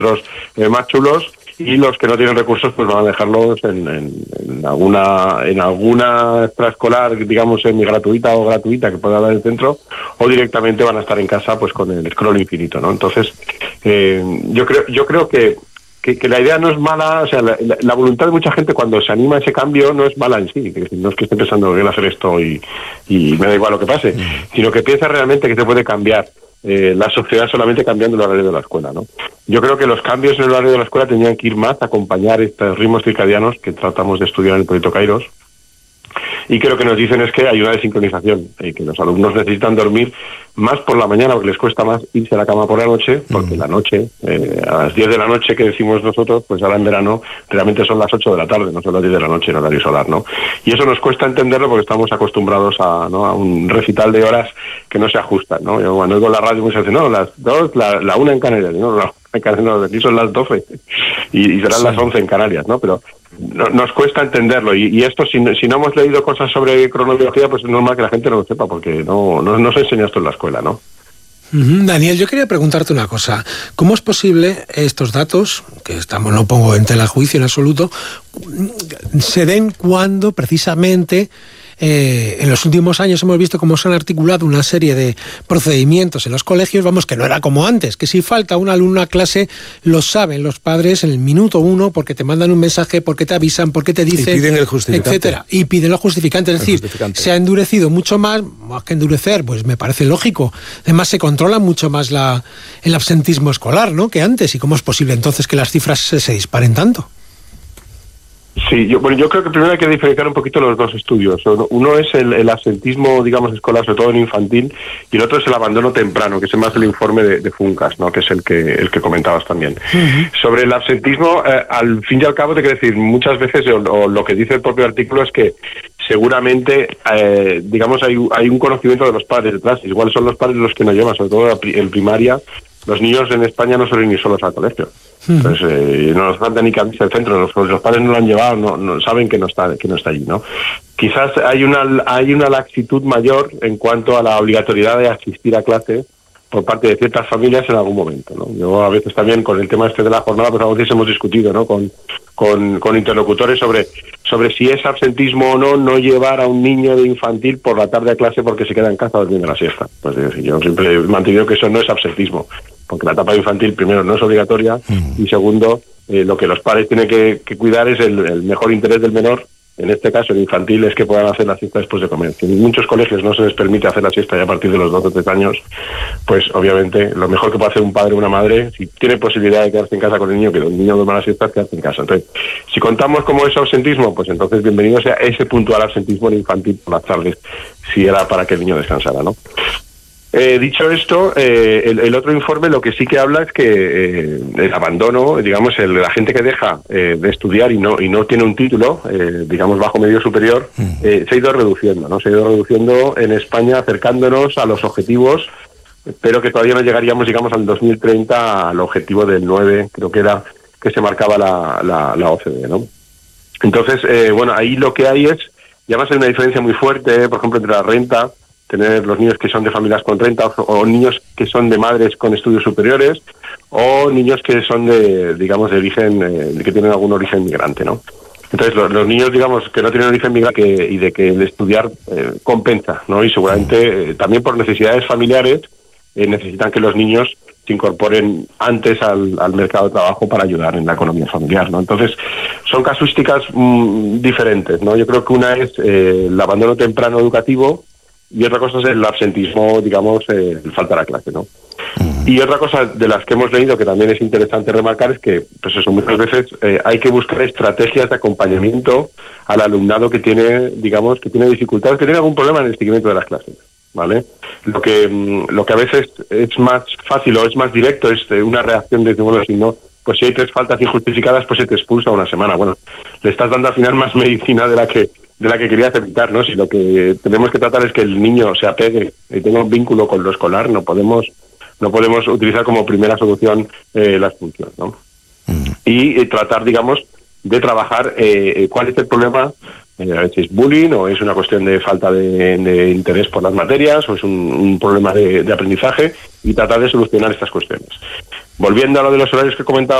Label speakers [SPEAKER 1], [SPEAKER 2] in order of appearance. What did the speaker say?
[SPEAKER 1] más chulos, y los que no tienen recursos pues van a dejarlos en alguna extraescolar, digamos, semi-gratuita o gratuita que pueda dar el centro, o directamente van a estar en casa pues con el scroll infinito, ¿no? Entonces, yo creo que la idea no es mala, o sea, la voluntad de mucha gente cuando se anima a ese cambio no es mala en sí, que no es que esté pensando en hacer esto y me da igual lo que pase, sino que piensa realmente que se puede cambiar la sociedad solamente cambiando el horario de la escuela, ¿no? Yo creo que los cambios en el horario de la escuela tendrían que ir más a acompañar estos ritmos circadianos que tratamos de estudiar en el proyecto Kairos, y que lo que nos dicen es que hay una desincronización, que los alumnos necesitan dormir más por la mañana porque les cuesta más irse a la cama por la noche, porque la noche, a las 10 de la noche que decimos nosotros, pues ahora en verano realmente son las 8 de la tarde, no son las 10 de la noche en horario solar, ¿no? Y eso nos cuesta entenderlo porque estamos acostumbrados a un recital de horas que no se ajustan, ¿no? Yo cuando oigo la radio muchas veces, no, las 2, la 1 en Canarias, no, aquí son las 12 y serán las 11 en Canarias, ¿no? Pero nos cuesta entenderlo, y esto si no hemos leído cosas sobre cronobiología, pues es normal que la gente no lo sepa, porque no se enseña esto en la escuela, ¿no?
[SPEAKER 2] Daniel, yo quería preguntarte una cosa. ¿Cómo es posible estos datos, que no pongo en tela de juicio en absoluto, se den cuando precisamente en los últimos años hemos visto cómo se han articulado una serie de procedimientos en los colegios, vamos, que no era como antes, que si falta un alumno a clase, lo saben los padres en el minuto 1, porque te mandan un mensaje, porque te avisan, porque te dicen,
[SPEAKER 3] y piden el justificante,
[SPEAKER 2] etcétera, y piden los justificantes. Es decir, se ha endurecido mucho más que endurecer, pues me parece lógico. Además, se controla mucho más el absentismo escolar, ¿no?, que antes. ¿Y cómo es posible entonces que las cifras se disparen tanto?
[SPEAKER 1] Sí, yo creo que primero hay que diferenciar un poquito los dos estudios. Uno es el absentismo, digamos, escolar, sobre todo en infantil, y el otro es el abandono temprano, que es más el informe de Funcas, ¿no?, que es el que comentabas también. Sobre el absentismo, al fin y al cabo, te quiero decir, muchas veces, o lo que dice el propio artículo es que seguramente, digamos, hay un conocimiento de los padres detrás. Igual son los padres los que nos llevan, sobre todo en primaria. Los niños en España no suelen ir solos al colegio. Entonces, no nos falta ni que avise el centro, los padres no lo han llevado, no saben que no está allí, ¿no? Quizás hay una laxitud mayor en cuanto a la obligatoriedad de asistir a clase por parte de ciertas familias en algún momento, ¿no? Yo a veces también con el tema de la jornada, pues a veces hemos discutido, ¿no?, con interlocutores sobre si es absentismo o no llevar a un niño de infantil por la tarde a clase porque se queda en casa durmiendo la siesta. Pues yo siempre he mantenido que eso no es absentismo, porque la etapa infantil, primero, no es obligatoria, y segundo, lo que los padres tienen que cuidar es el mejor interés del menor. En este caso, el infantil, es que puedan hacer la siesta después de comer. Si en muchos colegios no se les permite hacer la siesta ya a partir de los 2 o 3 años, pues obviamente lo mejor que puede hacer un padre o una madre, si tiene posibilidad de quedarse en casa con el niño, que el niño duerma la siesta, es quedarse en casa. Entonces, si contamos como es absentismo, pues entonces bienvenido sea ese puntual absentismo en infantil por las tardes, si era para que el niño descansara, ¿no? Dicho esto, el otro informe lo que sí que habla es que el abandono, digamos, la gente que deja de estudiar y no tiene un título, digamos, bajo medio superior, se ha ido reduciendo, ¿no? Se ha ido reduciendo en España, acercándonos a los objetivos, pero que todavía no llegaríamos, digamos, al 2030 al objetivo del 9, creo que era, que se marcaba la OCDE, ¿no? Entonces, bueno, ahí lo que hay es, y además hay una diferencia muy fuerte, por ejemplo, entre la renta, tener los niños que son de familias con renta, o niños que son de madres con estudios superiores, o niños que son de origen, que tienen algún origen migrante, ¿no? Entonces, los niños, digamos, que no tienen origen migrante y de que el estudiar compensa, ¿no? Y seguramente también por necesidades familiares necesitan que los niños se incorporen antes al mercado de trabajo para ayudar en la economía familiar, ¿no? Entonces, son casuísticas diferentes, ¿no? Yo creo que una es el abandono temprano educativo, y otra cosa es el absentismo, digamos, el faltar a clase, ¿no? Y otra cosa de las que hemos leído que también es interesante remarcar es que, pues eso, muchas veces hay que buscar estrategias de acompañamiento al alumnado que tiene, digamos, que tiene dificultades, que tiene algún problema en el seguimiento de las clases, ¿vale? Lo que a veces es más fácil o es más directo es una reacción de, bueno, si no, pues si hay 3 faltas injustificadas, pues se te expulsa una semana. Bueno, le estás dando al final más medicina de la que querías evitar, ¿no? Si lo que tenemos que tratar es que el niño se apegue y tenga un vínculo con lo escolar, no podemos utilizar como primera solución la expulsión, ¿no? Y tratar, digamos, de trabajar cuál es el problema A veces es bullying, o es una cuestión de falta de interés por las materias, o es un problema de aprendizaje, y tratar de solucionar estas cuestiones. Volviendo a lo de los horarios que comentaba